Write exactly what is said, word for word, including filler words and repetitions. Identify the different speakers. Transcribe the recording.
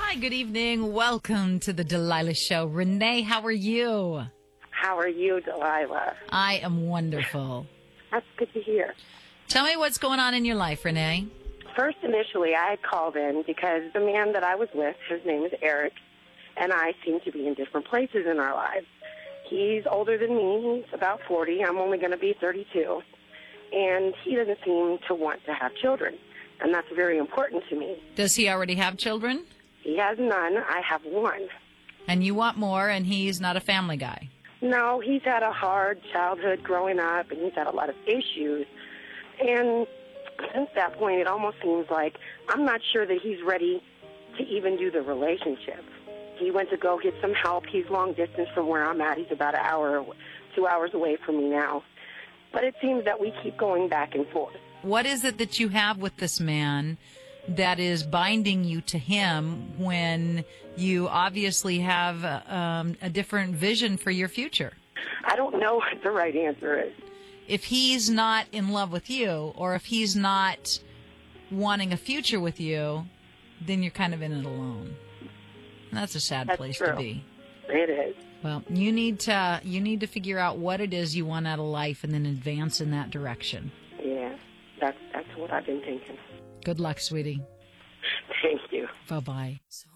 Speaker 1: Hi, good evening. Welcome to the Delilah Show. Renee, how are you?
Speaker 2: How are you, Delilah?
Speaker 1: I am wonderful.
Speaker 2: That's good to hear.
Speaker 1: Tell me what's going on in your life, Renee.
Speaker 2: First, initially, I had called in because the man that I was with, his name is Eric, and I seem to be in different places in our lives. He's older than me. He's about forty. I'm only going to be thirty-two. And he doesn't seem to want to have children, and that's very important to me.
Speaker 1: Does he already have children?
Speaker 2: He has none. I have one.
Speaker 1: And you want more, and he's not a family guy?
Speaker 2: No, he's had a hard childhood growing up, and he's had a lot of issues. And since that point, it almost seems like I'm not sure that he's ready to even do the relationship. He went to go get some help. He's long distance from where I'm at. He's about an hour, two hours away from me now. But it seems that we keep going back and forth.
Speaker 1: What is it that you have with this man that is binding you to him when you obviously have um, a different vision for your future?
Speaker 2: I don't know what the right answer is.
Speaker 1: If he's not in love with you, or if he's not wanting a future with you, then you're kind of in it alone. And that's a sad
Speaker 2: That's
Speaker 1: place
Speaker 2: true.
Speaker 1: to be.
Speaker 2: It is.
Speaker 1: Well, you need to you need to figure out what it is you want out of life and then advance in that direction.
Speaker 2: Yeah, that's that's what I've been thinking.
Speaker 1: Good luck, sweetie.
Speaker 2: Thank you.
Speaker 1: Bye-bye.